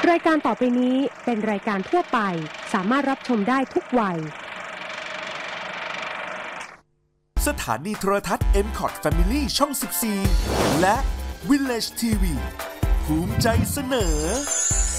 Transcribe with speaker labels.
Speaker 1: รายการต่อไปนี้เป็นรายการทั่วไปสามารถรับชมได้ทุกวัย
Speaker 2: สถานีโทรทัศน์ MCOT Family ช่อง 14 และ Village TV ภูมิใจเสนอ